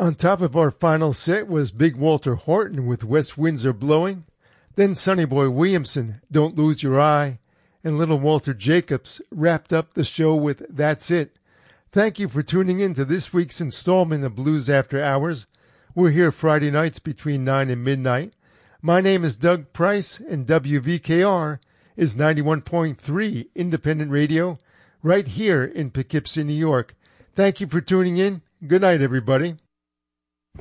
On top of our final set was Big Walter Horton with West Winds Are Blowing, then Sonny Boy Williamson, Don't Lose Your Eye, and Little Walter Jacobs wrapped up the show with That's It. Thank you for tuning in to this week's installment of Blues After Hours. We're here Friday nights between 9 and midnight. My name is Doug Price, and WVKR is 91.3 Independent Radio right here in Poughkeepsie, New York. Thank you for tuning in. Good night, everybody.